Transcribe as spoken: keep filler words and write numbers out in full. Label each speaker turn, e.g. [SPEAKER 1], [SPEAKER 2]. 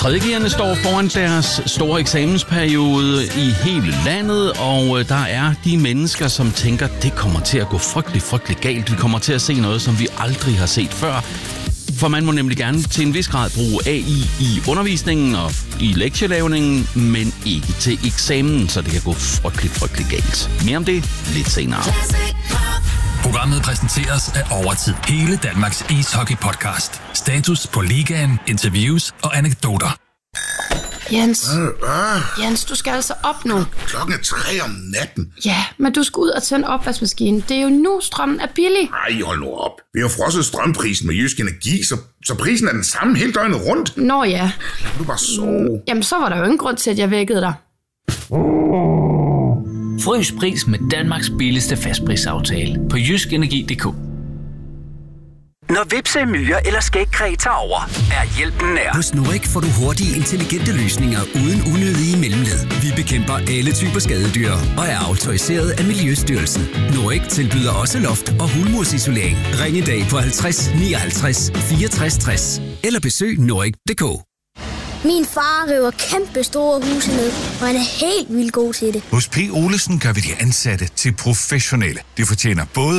[SPEAKER 1] tredje G'erne står foran deres store eksamensperiode i hele landet, og der er de mennesker, som tænker, det kommer til at gå frygtelig, frygtelig galt. Vi kommer til at se noget, som vi aldrig har set før. For man må nemlig gerne til en vis grad bruge A I i undervisningen og i lektielavningen, men ikke til eksamen, så det kan gå frygtelig, frygtelig galt. Mere om det lidt senere.
[SPEAKER 2] Programmet præsenteres af Overtid. Hele Danmarks ishockey-podcast. Status på ligaen, interviews og anekdoter.
[SPEAKER 3] Jens, øh, øh. Jens, du skal altså op nu.
[SPEAKER 4] Klokken er tre om natten.
[SPEAKER 3] Ja, men du skal ud og tænde opvaskemaskinen. Det er jo nu, strømmen er billig.
[SPEAKER 4] Ej, hold nu op. Vi har frosset strømprisen med Jysk Energi, så, så prisen er den samme hele døgnet rundt.
[SPEAKER 3] Nå ja.
[SPEAKER 4] Lad du bare sove.
[SPEAKER 3] Jamen, så var der jo ingen grund til, at jeg vækkede dig.
[SPEAKER 5] Frys pris med Danmarks billigste fastprisaftale på jysk energi punktum d k.
[SPEAKER 6] Når hvepsemyrer eller skægkræ tager over, er hjælpen nær.
[SPEAKER 7] Hos Norik får du hurtige, intelligente løsninger uden unødige mellemled. Vi bekæmper alle typer skadedyr og er autoriseret af Miljøstyrelsen. Norik tilbyder også loft- og hulmursisolering. Ring i dag på halvtreds nioghalvtreds fireogtres tres eller besøg norik punktum d k.
[SPEAKER 8] Min far river kæmpe store huse ned, og han er helt vildt god til det.
[SPEAKER 9] Hos P. Olesen gør vi de ansatte til professionelle. De fortjener både